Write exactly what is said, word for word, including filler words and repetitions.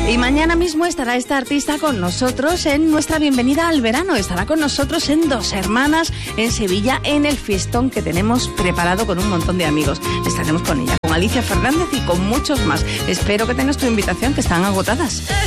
Y mañana mismo estará esta artista con nosotros en nuestra bienvenida al verano. Estará con nosotros en Dos Hermanas, en Sevilla, en el fiestón que tenemos preparado con un montón de amigos. Estaremos con ella, con Alicia Fernández y con muchos más. Espero que tengas tu invitación, que están agotadas.